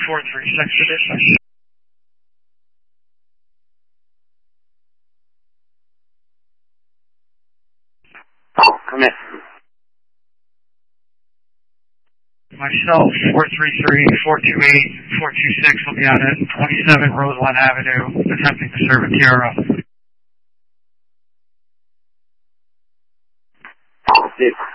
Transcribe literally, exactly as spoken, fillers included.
four three six edition. Come in. Myself, four three three, four two eight, four two six will be out at twenty-seven Roseland Avenue, attempting to serve a Tiara. Steve.